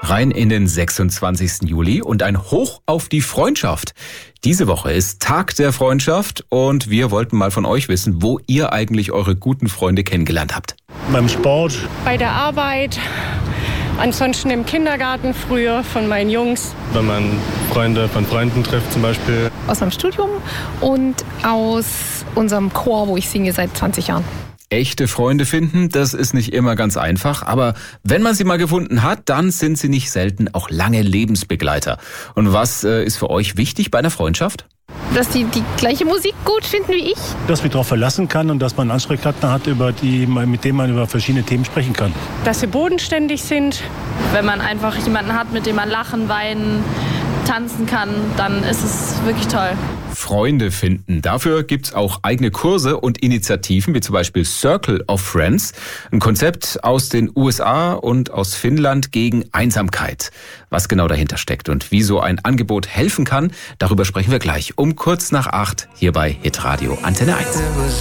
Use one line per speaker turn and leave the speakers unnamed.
Rein in den 26. Juli und ein Hoch auf die Freundschaft. Diese Woche ist Tag der Freundschaft und wir wollten mal von euch wissen, wo ihr eigentlich eure guten Freunde kennengelernt habt.
Beim Sport.
Bei der Arbeit, ansonsten im Kindergarten früher von meinen Jungs.
Wenn man Freunde von Freunden trifft zum Beispiel.
Aus meinem Studium und aus unserem Chor, wo ich singe seit 20 Jahren.
Echte Freunde finden, das ist nicht immer ganz einfach, aber wenn man sie mal gefunden hat, dann sind sie nicht selten auch lange Lebensbegleiter. Und was ist für euch wichtig bei einer Freundschaft?
Dass die gleiche Musik gut finden wie ich.
Dass man darauf verlassen kann und dass man einen Ansprechpartner hat, mit dem man über verschiedene Themen sprechen kann.
Dass sie bodenständig sind.
Wenn man einfach jemanden hat, mit dem man lachen, weinen, tanzen kann, dann ist es wirklich toll.
Freunde finden. Dafür gibt's auch eigene Kurse und Initiativen, wie zum Beispiel Circle of Friends. Ein Konzept aus den USA und aus Finnland gegen Einsamkeit. Was genau dahinter steckt und wie so ein Angebot helfen kann, darüber sprechen wir gleich um kurz nach 8 hier bei Hitradio Antenne 1.